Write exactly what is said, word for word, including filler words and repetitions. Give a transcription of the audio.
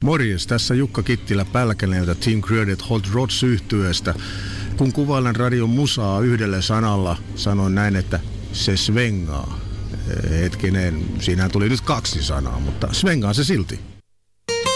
Morjes, tässä Jukka Kittilä Pälkäneeltä Team Created Hot Rods -yhtyeestä. Kun kuvailen radion musaa yhdellä sanalla, sanon näin, että se svengaa. Hetkinen, siinä tuli nyt kaksi sanaa, mutta svengaa se silti.